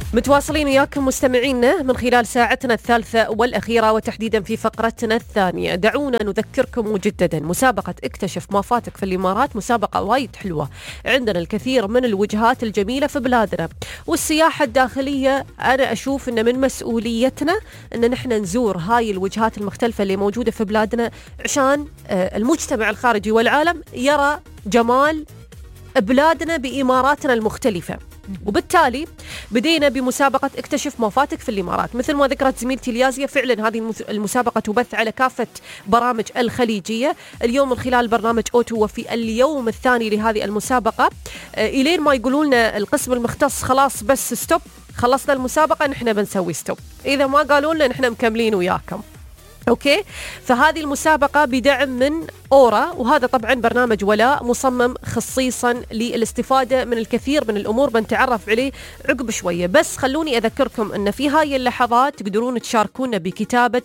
متواصلين وياكم مستمعينا من خلال ساعتنا الثالثة والأخيرة، وتحديدا في فقرتنا الثانية. دعونا نذكركم مجددا مسابقة اكتشف ما فاتك في الإمارات، مسابقة وايد حلوة. عندنا الكثير من الوجهات الجميلة في بلادنا، والسياحة الداخلية أنا أشوف أن من مسؤوليتنا أن نحن نزور هاي الوجهات المختلفة اللي موجودة في بلادنا، عشان المجتمع الخارجي والعالم يرى جمال بلادنا بإماراتنا المختلفة. وبالتالي بدينا بمسابقة اكتشف ما فاتك في الإمارات. مثل ما ذكرت زميلتي اليازية، فعلا هذه المسابقة تبث على كافة برامج الخليجية. اليوم من خلال برنامج أوتو، وفي اليوم الثاني لهذه المسابقة، إلين ما يقولوا لنا القسم المختص خلاص بس ستوب، خلصنا المسابقة، نحن بنسوي ستوب. إذا ما قالوا لنا نحن مكملين وياكم. أوكي، فهذه المسابقة بدعم من أورا، وهذا طبعا برنامج ولاء مصمم خصيصا للاستفادة من الكثير من الأمور بنتعرف عليه عقب شوية. بس خلوني أذكركم أن في هاي اللحظات تقدرون تشاركونا بكتابة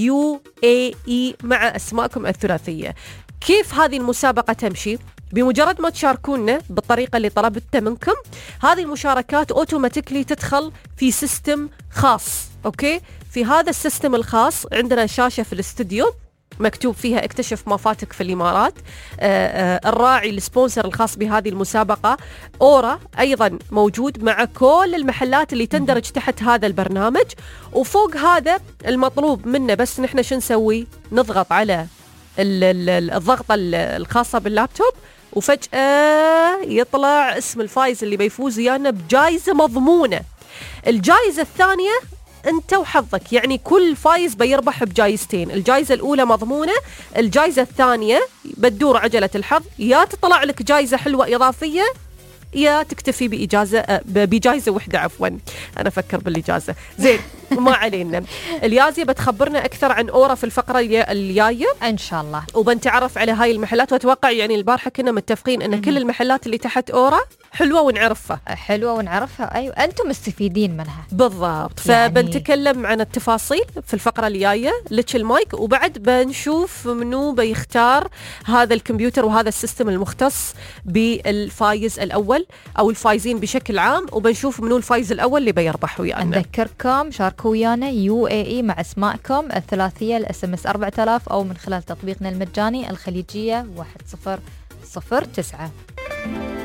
UAE مع أسماءكم الثلاثية. كيف هذه المسابقة تمشي؟ بمجرد ما تشاركونا بالطريقة اللي طلبتها منكم، هذه المشاركات أوتوماتيكلي تدخل في سيستم خاص. أوكي، في هذا السيستم الخاص عندنا شاشة في الاستوديو مكتوب فيها اكتشف ما فاتك في الإمارات. الراعي السبونسر الخاص بهذه المسابقة أورا أيضا موجود مع كل المحلات اللي تندرج تحت هذا البرنامج. وفوق هذا المطلوب منا بس نحن شو نسوي؟ نضغط على الضغطة الخاصة باللابتوب، وفجأة يطلع اسم الفايز اللي بيفوز ويانا بجائزة مضمونة. الجائزة الثانية انت وحظك، يعني كل فايز بيربح بجائزتين. الجائزة الأولى مضمونة، الجائزة الثانية بتدور عجلة الحظ، يا تطلع لك جائزة حلوة إضافية يا تكتفي بجائزة واحدة. عفوا أنا أفكر بالإجازة. زين، ما علينا. اليازية بتخبرنا أكثر عن أورا في الفقرة الجاية إن شاء الله، وبنتعرف على هاي المحلات. وأتوقع يعني البارحة كنا متفقين أن كل المحلات اللي تحت أورا حلوة ونعرفها. أيوة، أنتم مستفيدين منها بالضبط. فبنتكلم عن التفاصيل في الفقرة الجاية. لتش المايك، وبعد بنشوف منو بيختار هذا الكمبيوتر وهذا السيستم المختص بالفايز الأول أو الفايزين بشكل عام، وبنشوف منو الفايز الأول اللي بيربح ويانا. نذكركم شاركوا ويانا UAE مع اسماءكم الثلاثية، الSMS 4000 أو من خلال تطبيقنا المجاني الخليجية 1009.